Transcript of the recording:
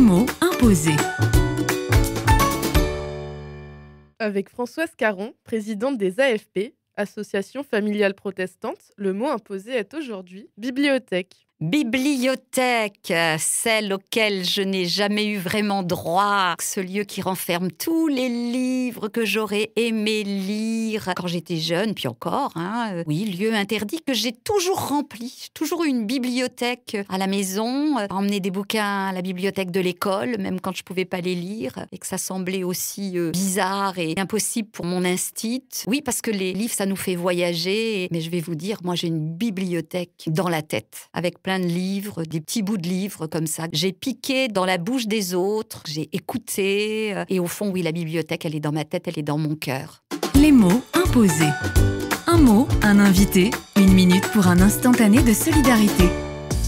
mots imposés. Avec Françoise Caron, présidente des AFP, Association familiale protestante, le mot imposé est aujourd'hui bibliothèque. Bibliothèque, celle auquel je n'ai jamais eu vraiment droit. Ce lieu qui renferme tous les livres que j'aurais aimé lire quand j'étais jeune, puis encore. Oui, lieu interdit que j'ai toujours rempli. Toujours eu une bibliothèque à la maison, emmener des bouquins à la bibliothèque de l'école, même quand je pouvais pas les lire, et que ça semblait aussi bizarre et impossible pour mon instinct. Oui, parce que les livres, ça nous fait voyager. Mais je vais vous dire, moi j'ai une bibliothèque dans la tête, avec plein de livres, des petits bouts de livres comme ça. J'ai piqué dans la bouche des autres, j'ai écouté. Et au fond, oui, la bibliothèque, elle est dans ma tête, elle est dans mon cœur. Les mots imposés. Un mot, un invité, 1 minute pour un instantané de solidarité.